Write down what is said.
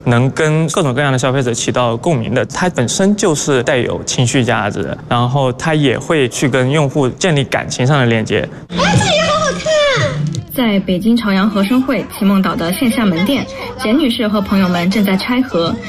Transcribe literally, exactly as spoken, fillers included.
能跟各种各样的消费者起到共鸣的，它本身就是带有情绪价值的，然后它也会去跟用户建立感情上的链接。 哎，这也好好看！ 在北京朝阳和生汇启梦岛的线下门店，简女士和朋友们正在拆盒，